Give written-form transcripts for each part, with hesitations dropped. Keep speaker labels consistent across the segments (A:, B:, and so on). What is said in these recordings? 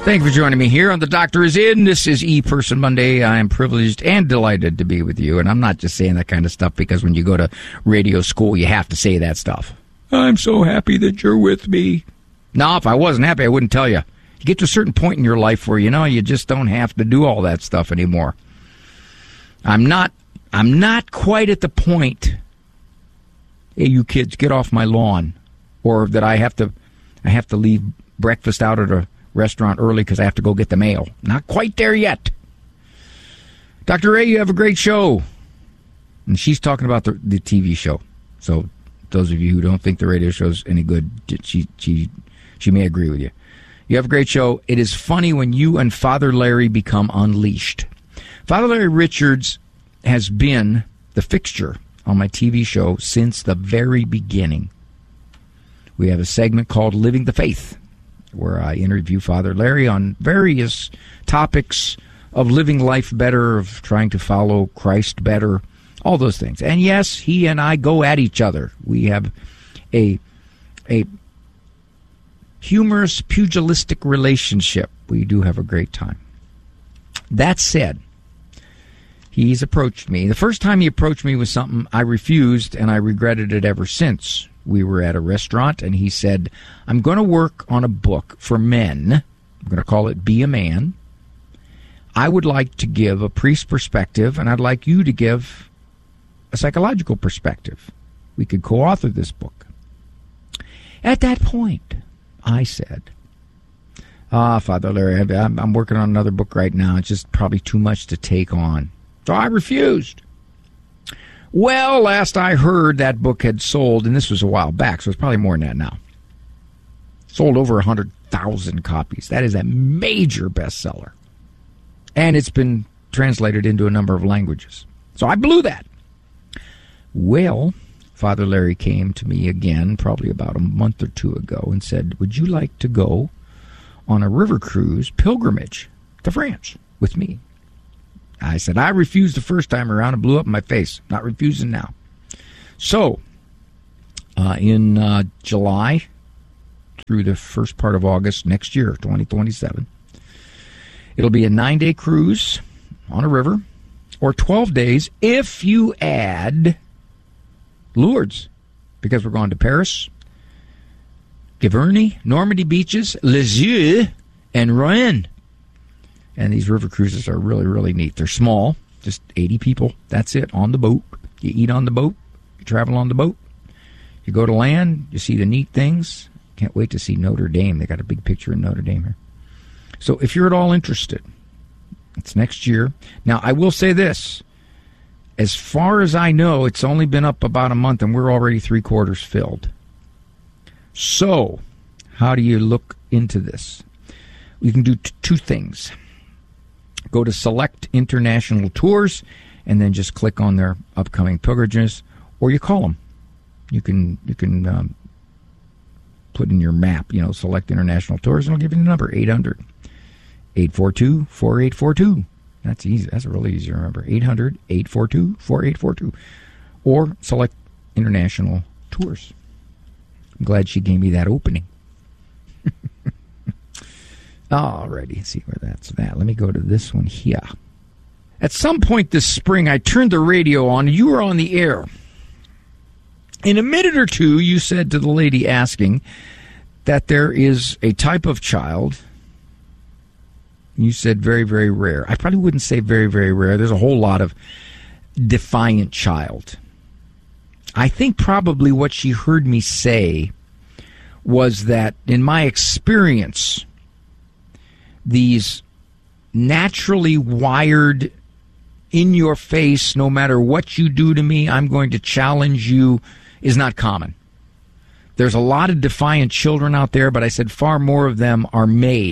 A: Thank you for joining me here on The Doctor Is In. This is E-Person Monday. I am privileged and delighted to be with you. And I'm not just saying that kind of stuff because when you go to radio school, you have to say that stuff. I'm so happy that you're with me. No, if I wasn't happy, I wouldn't tell you. You get to a certain point in your life where, you just don't have to do all that stuff anymore. I'm not quite at the point, hey, you kids, get off my lawn. Or that I have to leave breakfast out at a restaurant early because I have to go get the mail. Not quite there yet. Dr. Ray, you have a great show. And she's talking about the TV show. So those of you who don't think the radio show's any good, she may agree with you. You have a great show. It is funny when you and Father Larry become unleashed. Father Larry Richards has been the fixture on my TV show since the very beginning. We have a segment called Living the Faith, where I interview Father Larry on various topics of living life better, of trying to follow Christ better, all those things. And yes, he and I go at each other. We have a humorous, pugilistic relationship. We do have a great time. That said, he's approached me. The first time he approached me with something, I refused, and I regretted it ever since. We were at a restaurant, and he said, I'm going to work on a book for men. I'm going to call it Be a Man. I would like to give a priest perspective, and I'd like you to give a psychological perspective. We could co-author this book. At that point, I said, Father Larry, I'm working on another book right now. It's just probably too much to take on. So I refused. Well, last I heard, that book had sold, and this was a while back, so it's probably more than that now. Sold over 100,000 copies. That is a major bestseller. And it's been translated into a number of languages. So I blew that. Well, Father Larry came to me again, probably about a month or two ago, and said, would you like to go on a river cruise pilgrimage to France with me? I said, I refused the first time around and blew up in my face. Not refusing now. So, in July through the first part of August next year, 2027, it'll be a 9-day cruise on a river, or 12 days if you add Lourdes, because we're going to Paris, Giverny, Normandy beaches, Lisieux, and Rouen. And these river cruises are really, really neat. They're small, just 80 people. That's it, on the boat. You eat on the boat. You travel on the boat. You go to land. You see the neat things. Can't wait to see Notre Dame. They got a big picture in Notre Dame here. So if you're at all interested, it's next year. Now, I will say this. As far as I know, it's only been up about a month, and we're already 3/4 filled. So how do you look into this? You can do two things. Go to Select International Tours and then just click on their upcoming pilgrimages, or you call them. You can put in your map, Select International Tours, and it'll give you the number, 800-842-4842. That's easy. That's really easy to remember. 800-842-4842. Or Select International Tours. I'm glad she gave me that opening. Alrighty, see where that's at. Let me go to this one here. At some point this spring, I turned the radio on, and you were on the air. In a minute or two, you said to the lady asking that there is a type of child. You said very, very rare. I probably wouldn't say very, very rare. There's a whole lot of defiant child. I think probably what she heard me say was that, in my experience, these naturally wired, in your face, no matter what you do to me, I'm going to challenge you, is not common. There's a lot of defiant children out there, but I said far more of them are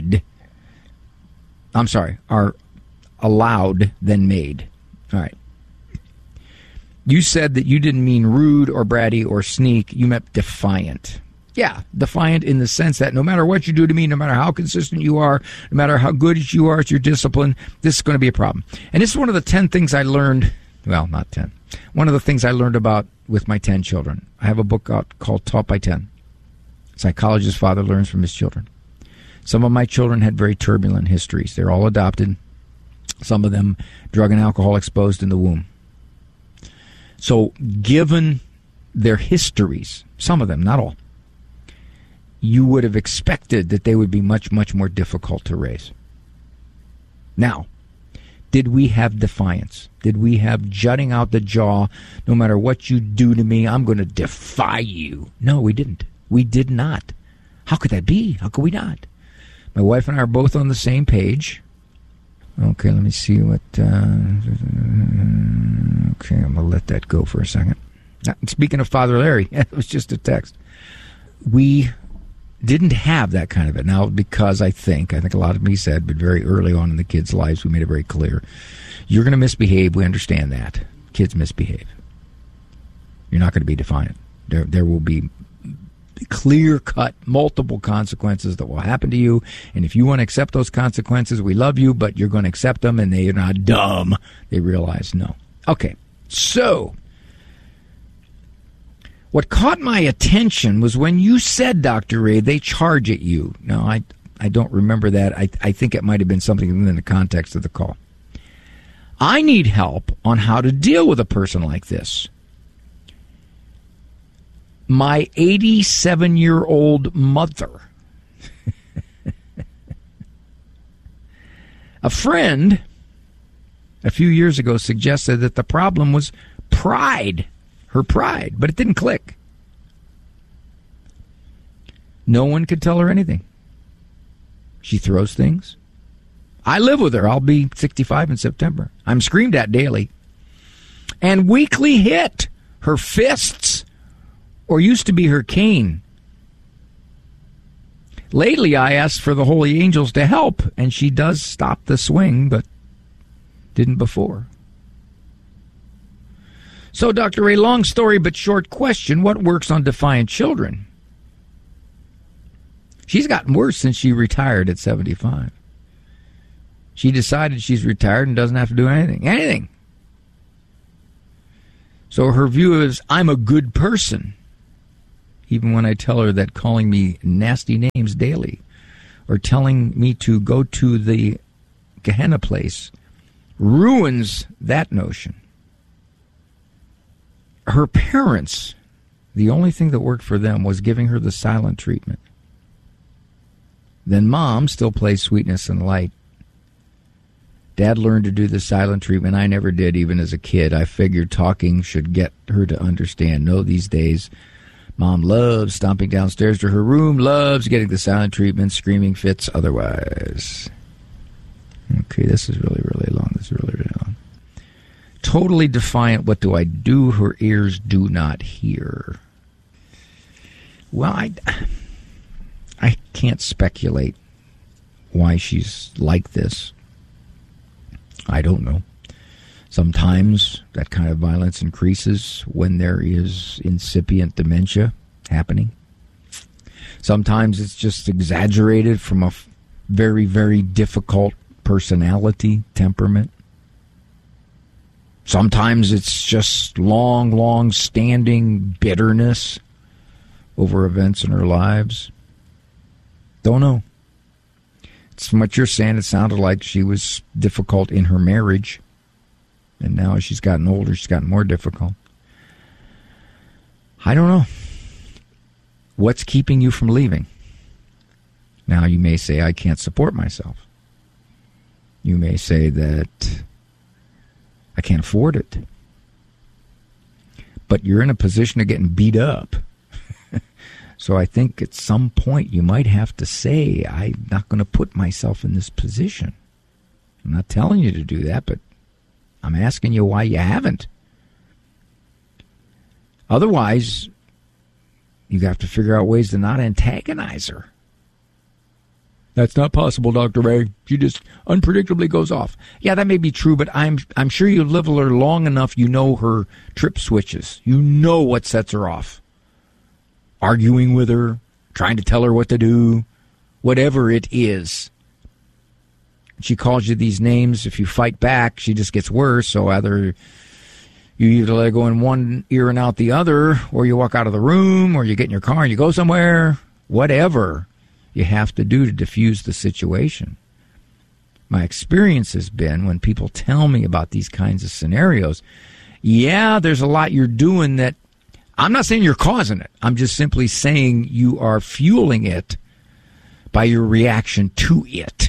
A: are allowed than made. All right. You said that you didn't mean rude or bratty or sneak. You meant defiant. Yeah, defiant in the sense that no matter what you do to me, no matter how consistent you are, no matter how good you are at your discipline, this is going to be a problem. And this is one of the 10 things I learned, well, not 10. One of the things I learned about with my 10 children. I have a book out called Taught by 10. Psychologist father learns from his children. Some of my children had very turbulent histories. They're all adopted. Some of them drug and alcohol exposed in the womb. So given their histories, some of them, not all, you would have expected that they would be much, much more difficult to raise. Now, did we have defiance? Did we have jutting out the jaw, no matter what you do to me, I'm going to defy you? No, we didn't. We did not. How could that be? How could we not? My wife and I are both on the same page. Okay, let me see what... okay, I'm going to let that go for a second. Speaking of Father Larry, it was just a text. We didn't have that kind of it. Now, because I think a lot of me said, but very early on in the kids' lives, we made it very clear. You're going to misbehave. We understand that. Kids misbehave. You're not going to be defiant. There will be clear-cut, multiple consequences that will happen to you. And if you want to accept those consequences, we love you, but you're going to accept them, and they're not dumb. They realize no. Okay, so what caught my attention was when you said, Dr. Ray, they charge at you. Now, I don't remember that. I think it might have been something within the context of the call. I need help on how to deal with a person like this. My 87-year-old mother. A friend a few years ago suggested that the problem was pride. Her pride, but it didn't click. No one could tell her anything. She throws things. I live with her. I'll be 65 in September. I'm screamed at daily. And weekly hit. Her fists, or used to be her cane. Lately, I asked for the holy angels to help, and she does stop the swing, but didn't before. So, Dr. Ray, long story but short question, what works on defiant children? She's gotten worse since she retired at 75. She decided she's retired and doesn't have to do anything. Anything. So her view is, I'm a good person. Even when I tell her that calling me nasty names daily or telling me to go to the Gehenna place ruins that notion. Her parents, the only thing that worked for them was giving her the silent treatment. Then Mom still plays sweetness and light. Dad learned to do the silent treatment. I never did, even as a kid. I figured talking should get her to understand. No, these days, Mom loves stomping downstairs to her room, loves getting the silent treatment, screaming fits otherwise. Okay, this is really, really long. This is really, really long. Totally defiant. What do I do? Her ears do not hear. Well, I can't speculate why she's like this. I don't know. Sometimes that kind of violence increases when there is incipient dementia happening. Sometimes it's just exaggerated from a very, very difficult personality, temperament. Sometimes it's just long-standing bitterness over events in her lives. Don't know. From what you're saying, it sounded like she was difficult in her marriage. And now as she's gotten older, she's gotten more difficult. I don't know. What's keeping you from leaving? Now you may say, I can't support myself. You may say that I can't afford it. But you're in a position of getting beat up. So I think at some point you might have to say, I'm not going to put myself in this position. I'm not telling you to do that, but I'm asking you why you haven't. Otherwise, you have to figure out ways to not antagonize her. That's not possible, Dr. Ray. She just unpredictably goes off. Yeah, that may be true, but I'm sure you've lived with her long enough, you know her trip switches. You know what sets her off. Arguing with her, trying to tell her what to do, whatever it is. She calls you these names. If you fight back, she just gets worse. So either you either let her go in one ear and out the other, or you walk out of the room, or you get in your car and you go somewhere, whatever. you have to do to diffuse the situation. My experience has been when people tell me about these kinds of scenarios, yeah, there's a lot you're doing that I'm not saying you're causing it. I'm just simply saying you are fueling it by your reaction to it.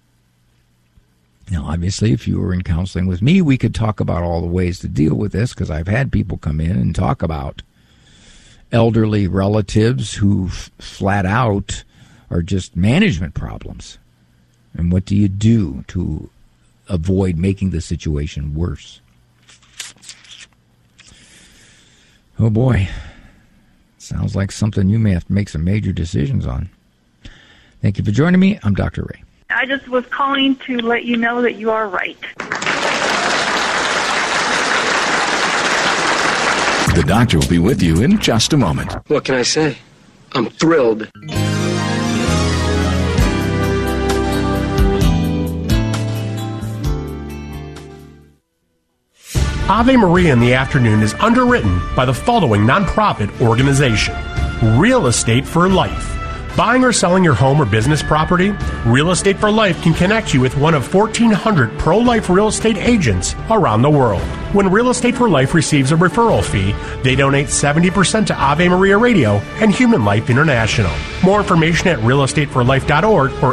A: Now, obviously, if you were in counseling with me, we could talk about all the ways to deal with this, because I've had people come in and talk about elderly relatives who flat out are just management problems. And what do you do to avoid making the situation worse? Oh boy, sounds like something you may have to make some major decisions on. Thank you for joining me. I'm Dr. Ray.
B: I just was calling to let you know that you are right.
C: The doctor will be with you in just a moment.
D: What can I say? I'm thrilled.
E: Ave Maria in the Afternoon is underwritten by the following nonprofit organization: Real Estate for Life. Buying or selling your home or business property? Real Estate for Life can connect you with one of 1,400 pro-life real estate agents around the world. When Real Estate for Life receives a referral fee, they donate 70% to Ave Maria Radio and Human Life International. More information at realestateforlife.org or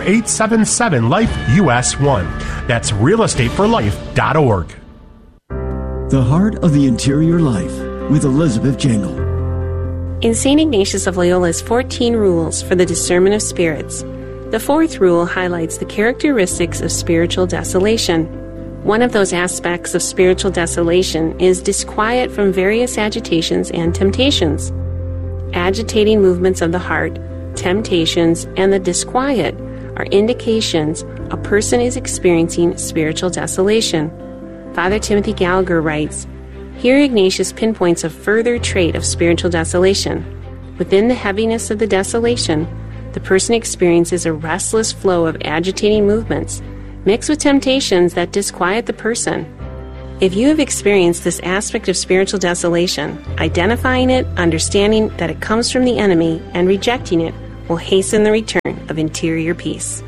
E: 877-LIFE-US1. That's realestateforlife.org.
F: The Heart of the Interior Life with Elizabeth Jangle.
G: In St. Ignatius of Loyola's 14 Rules for the Discernment of Spirits, the fourth rule highlights the characteristics of spiritual desolation. One of those aspects of spiritual desolation is disquiet from various agitations and temptations. Agitating movements of the heart, temptations, and the disquiet are indications a person is experiencing spiritual desolation. Father Timothy Gallagher writes, "Here Ignatius pinpoints a further trait of spiritual desolation. Within the heaviness of the desolation, the person experiences a restless flow of agitating movements, mixed with temptations that disquiet the person. If you have experienced this aspect of spiritual desolation, identifying it, understanding that it comes from the enemy, and rejecting it will hasten the return of interior peace."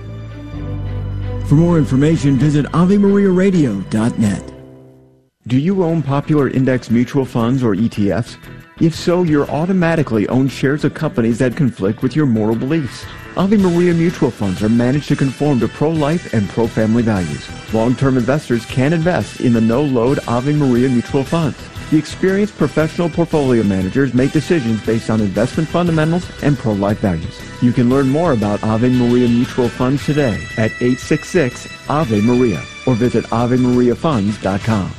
F: For more information, visit AveMariaRadio.net.
H: Do you own popular index mutual funds or ETFs? If so, you're automatically own shares of companies that conflict with your moral beliefs. Ave Maria mutual funds are managed to conform to pro-life and pro-family values. Long-term investors can invest in the no-load Ave Maria mutual funds. The experienced professional portfolio managers make decisions based on investment fundamentals and pro-life values. You can learn more about Ave Maria mutual funds today at 866-AVE-MARIA or visit AveMariaFunds.com.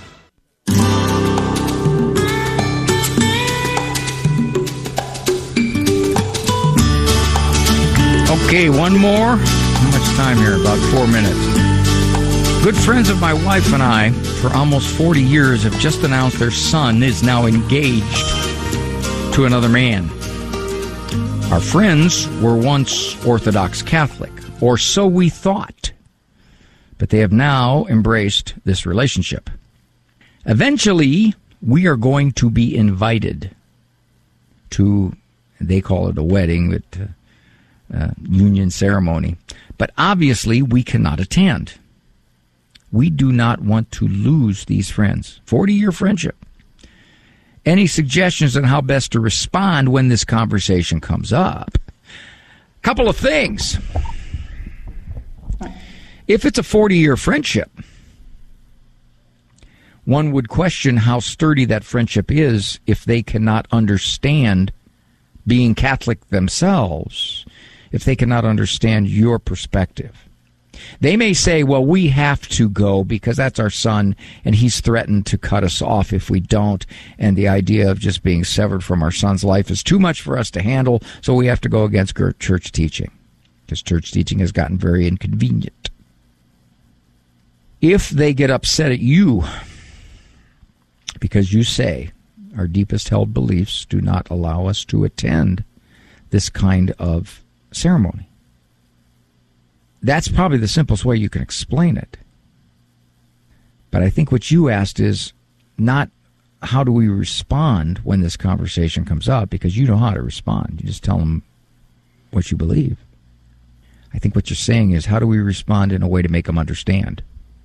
A: Okay, one more. How much time here? About 4 minutes. Good friends of my wife and I, for almost 40 years, have just announced their son is now engaged to another man. Our friends were once Orthodox Catholic, or so we thought, but they have now embraced this relationship. Eventually, we are going to be invited to, they call it a wedding, but union ceremony. But obviously, we cannot attend. We do not want to lose these friends. 40-year friendship. Any suggestions on how best to respond when this conversation comes up? Couple of things. If it's a 40-year friendship, one would question how sturdy that friendship is if they cannot understand being Catholic themselves, if they cannot understand your perspective. They may say, well, we have to go because that's our son, and he's threatened to cut us off if we don't, and the idea of just being severed from our son's life is too much for us to handle, so we have to go against church teaching, because church teaching has gotten very inconvenient. If they get upset at you because you say our deepest held beliefs do not allow us to attend this kind of ceremony, that's probably the simplest way you can explain it. But I think what you asked is not how do we respond when this conversation comes up, because you know how to respond. You just tell them what you believe. I think what you're saying is, how do we respond in a way to make them understand?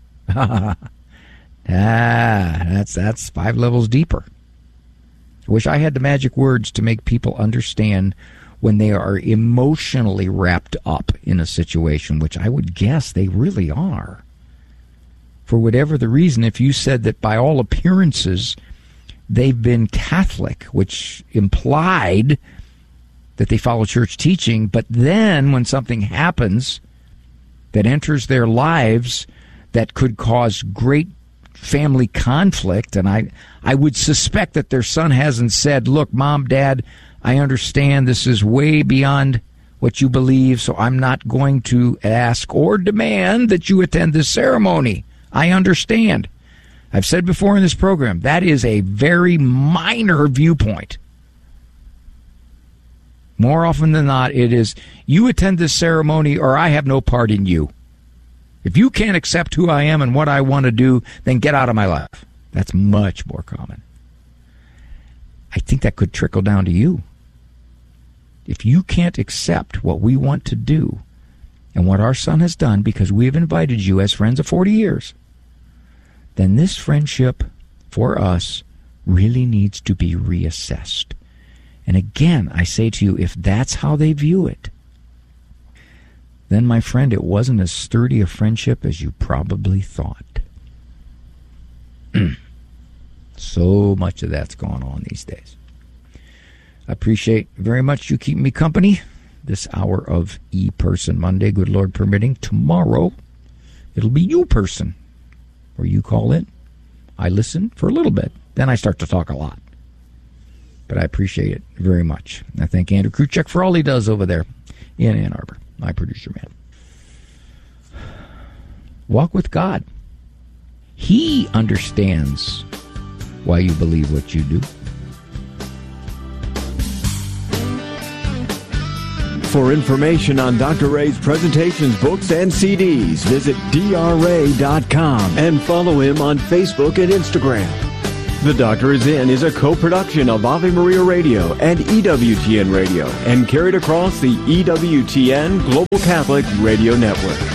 A: That's 5 levels deeper. I wish I had the magic words to make people understand when they are emotionally wrapped up in a situation, which I would guess they really are. For whatever the reason, if you said that by all appearances they've been Catholic, which implied that they follow church teaching, but then when something happens that enters their lives that could cause great family conflict, and I would suspect that their son hasn't said, look, Mom, Dad, I understand this is way beyond what you believe, so I'm not going to ask or demand that you attend this ceremony. I understand. I've said before in this program, that is a very minor viewpoint. More often than not, it is, you attend this ceremony or I have no part in you. If you can't accept who I am and what I want to do, then get out of my life. That's much more common. I think that could trickle down to you. If you can't accept what we want to do and what our son has done because we have invited you as friends of 40 years, then this friendship for us really needs to be reassessed. And again, I say to you, if that's how they view it, then, my friend, it wasn't as sturdy a friendship as you probably thought. So much of that's going on these days. I appreciate very much you keeping me company this hour of E-Person Monday, good Lord permitting. Tomorrow, it'll be You-Person, where you call in. I listen for a little bit, then I start to talk a lot. But I appreciate it very much. I thank Andrew Kruchek for all he does over there in Ann Arbor, my producer man. Walk with God. He understands why you believe what you do.
H: For information on Dr. Ray's presentations, books, and CDs, visit drray.com and follow him on Facebook and Instagram. The Doctor Is In is a co-production of Ave Maria Radio and EWTN Radio and carried across the EWTN Global Catholic Radio Network.